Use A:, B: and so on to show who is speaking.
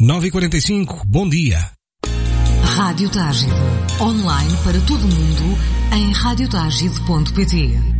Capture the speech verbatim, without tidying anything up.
A: nove e quarenta e cinco, bom dia.
B: Rádio Tágide. Online para todo o mundo em rádio tágide ponto pt.